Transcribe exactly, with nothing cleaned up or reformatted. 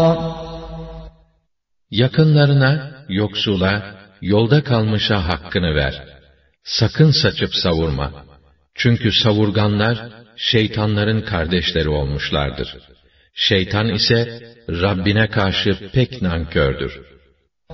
Yakınlarına, yoksula, yolda kalmışa hakkını ver. Sakın saçıp savurma. Çünkü savurganlar, şeytanların kardeşleri olmuşlardır. Şeytan ise, Rabbine karşı pek nankördür.